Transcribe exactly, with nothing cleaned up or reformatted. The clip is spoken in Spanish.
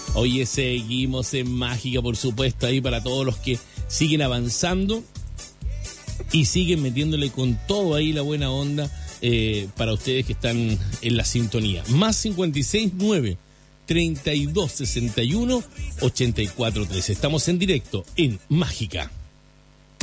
Oye, seguimos en Mágica, por supuesto, ahí para todos los que siguen avanzando y siguen metiéndole con todo ahí la buena onda, eh, para ustedes que están en la sintonía. Más cincuenta y seis nueve, treinta y dos sesenta y uno, ochenta y cuatro trece. Estamos en directo en Mágica.